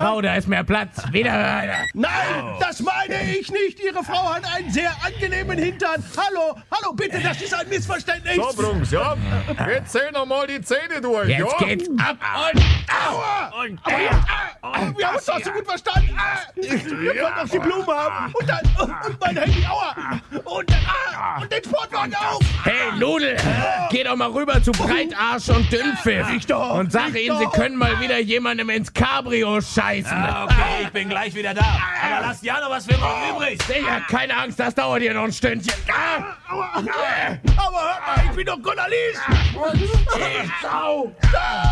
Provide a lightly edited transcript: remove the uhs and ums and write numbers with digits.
Frau, da ist mehr Platz. Wieder weiter. Nein, das meine ich nicht. Ihre Frau hat einen sehr angenehmen Hintern. Hallo, bitte, das ist ein Missverständnis. So, Brunks, ja. Jetzt zähl noch mal die Zähne durch, Jetzt ja? geht's ab und Aua! und Wir haben uns doch so gut verstanden. Wir können noch die Blume haben. Und dann, und mein Handy, aua. Und den Sportwagen auch. Hey, Nudel, geh doch mal rüber zu Breitarsch und Dünnpfiff und sag ihnen, sie können mal wieder jemandem ins Cabrio scheißen. Okay, ich bin gleich wieder da. Aber lasst ja noch was für mich übrig. Digga, keine Angst, das dauert hier noch ein Stündchen. Aber hört mal, ich bin doch Journalist. Sau.